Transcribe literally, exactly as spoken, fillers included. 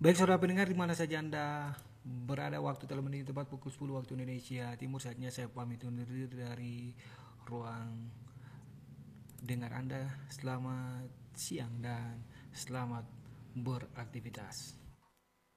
Baik saudara pendengar di mana saja Anda berada, waktu telah menit tepat pukul sepuluh waktu Indonesia Timur. Saatnya saya pamit undur diri dari ruang dengar Anda. Selamat siang dan selamat beraktivitas.